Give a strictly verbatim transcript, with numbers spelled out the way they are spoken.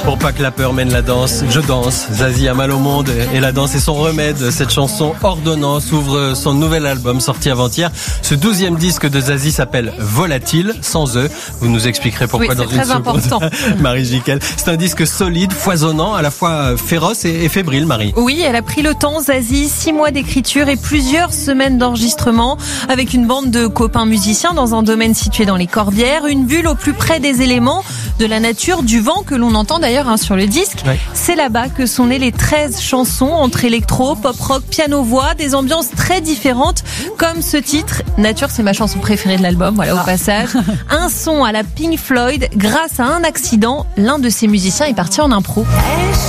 Pour pas que la peur mène la danse, je danse. Zazie a mal au monde et la danse est son remède. Cette chanson Ordonnance ouvre son nouvel album sorti avant-hier. Ce douzième disque de Zazie s'appelle Volatile, sans E. Vous nous expliquerez pourquoi oui, dans une seconde. Marie Jiquel. C'est un disque solide, foisonnant, à la fois féroce et, et fébrile, Marie. Oui, elle a pris le temps, Zazie, six mois d'écriture et plusieurs semaines d'enregistrement avec une bande de copains musiciens dans un domaine situé dans les Corbières, une bulle au plus près des éléments, de la nature, du vent que l'on entend d'ailleurs hein, sur le disque. Ouais. C'est là-bas que sont nées les treize chansons entre électro, pop rock, piano-voix, des ambiances très différentes comme ce titre. Nature, c'est ma chanson préférée de l'album, voilà, ah. au passage. Un son à la Pink Floyd, grâce à un accident, l'un de ses musiciens est parti en impro.